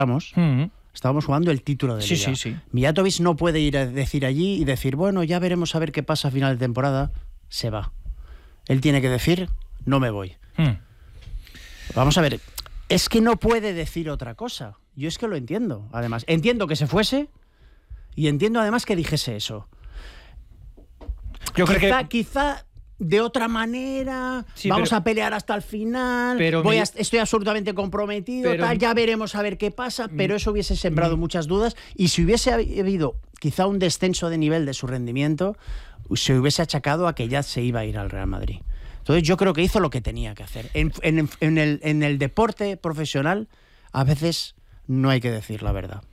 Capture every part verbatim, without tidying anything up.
Vamos. Mm-hmm. Estábamos jugando el título de sí, Liga. Sí, sí, sí. Mijatovic no puede ir a decir allí y decir, bueno, ya veremos a ver qué pasa a final de temporada. Se va. Él tiene que decir, no me voy. Mm. Vamos a ver, es que no puede decir otra cosa. Yo es que lo entiendo, además. Entiendo que se fuese y entiendo además que dijese eso. Yo quizá, creo que... Quizá de otra manera, sí, vamos pero, a pelear hasta el final, pero voy mi... a, estoy absolutamente comprometido, pero, tal, ya veremos a ver qué pasa, pero eso hubiese sembrado mm. muchas dudas y si hubiese habido quizá un descenso de nivel de su rendimiento, se hubiese achacado a que ya se iba a ir al Real Madrid. Entonces yo creo que hizo lo que tenía que hacer. En, en, en, el, en el deporte profesional a veces no hay que decir la verdad.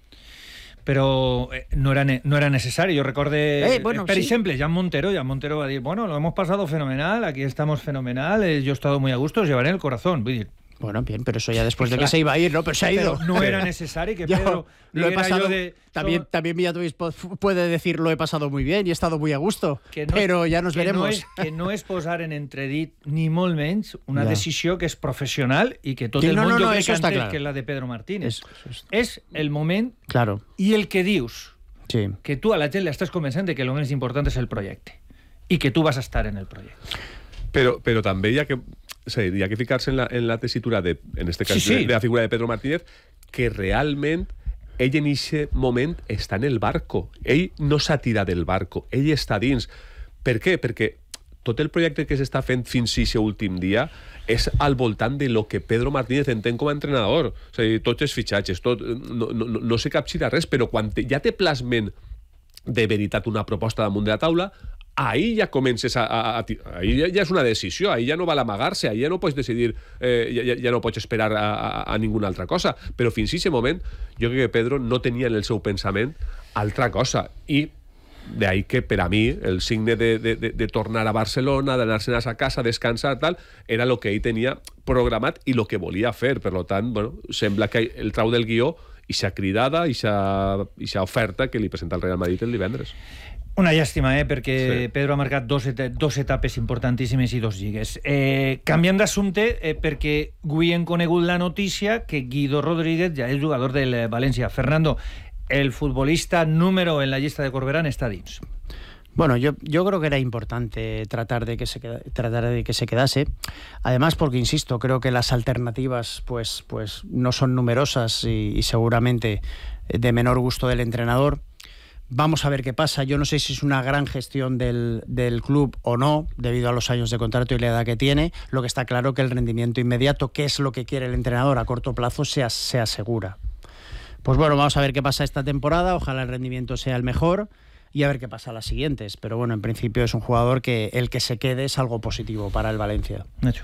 Pero eh, no, era ne- no era necesario. Yo recordé, eh, bueno, per sí. ejemplo, Jan Montero. Jan Montero va a decir, bueno, lo hemos pasado fenomenal, aquí estamos fenomenal, eh, yo he estado muy a gusto, os llevaré en el corazón. Voy a decir, bueno, bien, pero eso ya después de claro. que se iba a ir, ¿no? Pero se ha ido. Pero no era necesario que Pedro... Yo, lo he pasado, yo de, también, so, también Mijatovic puede decir, lo he pasado muy bien y he estado muy a gusto, no, pero ya nos que veremos. No és, que no és posar en entredit, ni molt menys, una ja. decisió que és professional i que tot que el no, món no, jo no, crec que entén claro. que és la de Pedro Martínez. És, és el moment claro. i el que dius, sí. que tu a la gent l'estàs convencent de que el més important és el projecte i que tu vas a estar en el projecte. Però, però també hi ha que, o sigui, hi ha que ficar-se en la, en la tessitura, de, en este cas, sí, sí. de, de la figura de Pedro Martínez, que realment ell en aquest moment està en el barco. Ell no s'ha tirat del barco, ell està dins. Per què? Perquè tot el projecte que s'està fent fins a aquest últim dia és al voltant de lo que Pedro Martínez entén com a entrenador. O sigui, tots els fitxatges, tot, no, no, no se capgira res, però quan te, ja té plasment de veritat una proposta damunt de la taula, ahí ja comences a... a, a ahí ja, ja és una decisió, ahí ja no val amagar-se, ahí ja no pots decidir, eh, ja, ja no pots esperar a, a, a ninguna altra cosa. Però fins a aquest moment, jo crec que Pedro no tenia en el seu pensament altra cosa. I d'ahí que per a mi el signe de, de, de, de tornar a Barcelona, d'anar-se'n a casa, descansar, tal, era el que ell tenia programat i el que volia fer. Per tant, bueno, sembla que el trau del guió i s'ha cridada i s'ha oferta que li presenta el Real Madrid el divendres. Una llàstima, eh, perquè sí. Pedro ha marcat dos, et dos etapes importantíssimes i dos lligues. Eh, canviant d'assumpte, eh, perquè avui hem conegut la notícia que Guido Rodríguez ja és jugador del València. Fernando, el futbolista número en la llista de Corberán està dins. Bueno, yo, yo creo que era importante tratar de que se queda, tratar de que se quedase. Además, porque insisto, creo que las alternativas pues, pues no son numerosas y, y seguramente de menor gusto del entrenador. Vamos a ver qué pasa. Yo no sé si es una gran gestión del, del club o no, debido a los años de contrato y la edad que tiene. Lo que está claro que el rendimiento inmediato, que es lo que quiere el entrenador a corto plazo, se, se asegura. Pues bueno, vamos a ver qué pasa esta temporada. Ojalá el rendimiento sea el mejor y a ver qué pasa las siguientes. Pero bueno, en principio es un jugador que el que se quede es algo positivo para el Valencia. Nacho.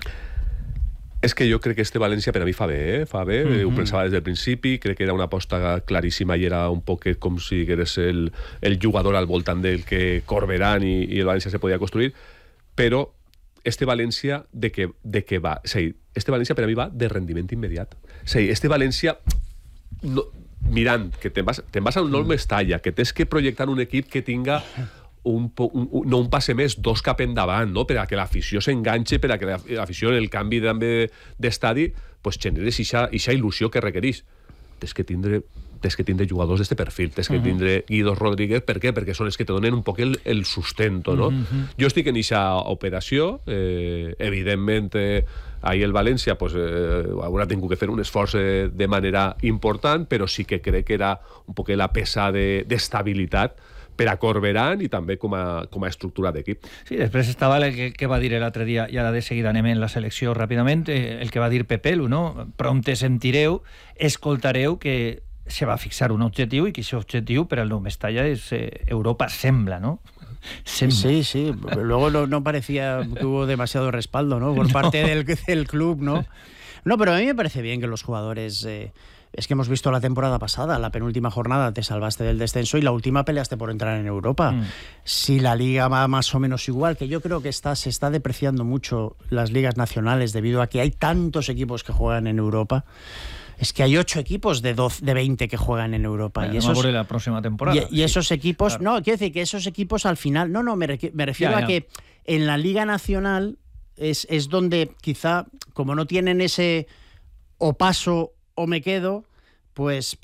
És que jo crec que este València per a mi fa bé, eh? fa bé, mm-hmm. ho pensava des del principi, crec que era una aposta claríssima i era un poc com si eres el, el jugador al voltant del que Corberán i, i el València se podia construir, però este València de què de que va? O sigui, este València per a mi va de rendiment immediat. O sigui, este València... No, mirant, que te'n vas, te vas a un nou Mestalla, que tens que projectar un equip que tinga... Un, un, un, no un passe més, dos cap endavant, no? Per a que l'afició s'enganxe, per a que l'afició en el canvi d'estadi pues, generi aquesta il·lusió que requereix. Tens que tindre, tens que tindre jugadors d'aquest perfil, tens que tindre Guido Rodríguez, per què? Perquè són els que te donen un poc el, el sustento, no? Uh-huh. Jo estic en aquesta operació, eh, evidentment, eh, ahir el València pues, eh, haurà tingut que fer un esforç eh, de manera important, però sí que crec que era un poc la peça d'estabilitat de, per a Corberán i també com a, com a estructura d'equip. Sí, després estava el que, que va dir l'altre dia, i ara de seguida anem en la selecció ràpidament, eh, el que va dir Pepelu, no? Prompte sentireu, escoltareu que se va fixar un objectiu i que aquest objectiu per al Nou Mestalla és eh, Europa, sembla, ¿no? Sembla. Sí, sí, luego no, no parecía que hubo demasiado respaldo, ¿no? Por no. parte del, del club, ¿no? No, pero a mí me parece bien que los jugadores... Eh, es que hemos visto la temporada pasada, la penúltima jornada te salvaste del descenso y la última peleaste por entrar en Europa. Mm. Si la liga va más o menos igual, que yo creo que está, se está depreciando mucho las ligas nacionales debido a que hay tantos equipos que juegan en Europa. Es que hay ocho equipos de, doce, de veinte que juegan en Europa. Bueno, y esos, no la próxima temporada. Y, y esos sí, equipos... Claro. No, quiero decir que esos equipos al final... No, no, me, re, me refiero ya, a ya. que en la liga nacional es, es donde quizá, como no tienen ese o paso o me quedo... Pues